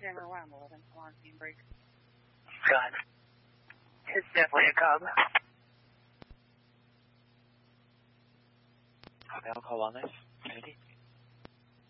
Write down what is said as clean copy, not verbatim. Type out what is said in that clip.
Denver 111, quarantine break. Gun. It's definitely a cub. Copy, I'll call on this. Kennedy.